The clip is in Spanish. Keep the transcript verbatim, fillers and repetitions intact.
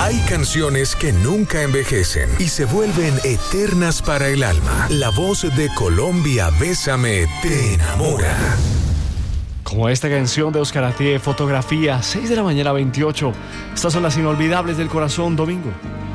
Hay canciones que nunca envejecen y se vuelven eternas para el alma. La voz de Colombia, Bésame, te enamora. Como esta canción de Oscar Atié, Fotografía, seis de la mañana veintiocho. Estas son las inolvidables del corazón, domingo.